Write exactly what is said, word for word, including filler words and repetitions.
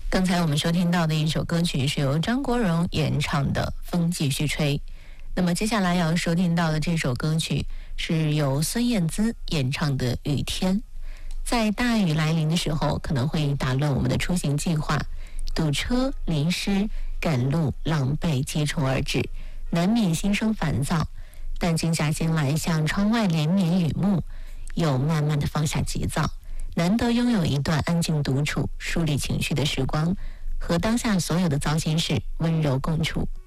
刚才我们收听到的一首歌曲是由张国荣演唱的《风继续吹》，那么接下来要收听到的这首歌曲是由孙燕姿演唱的《雨天》。在大雨来临的时候，可能会打乱我们的出行计划，堵车、淋湿、赶路、狼狈接踵而至，难免心生烦躁。但静下心来，向窗外连绵雨幕，又慢慢的放下急躁，难得拥有一段安静独处、梳理情绪的时光，和当下所有的糟心事温柔共处。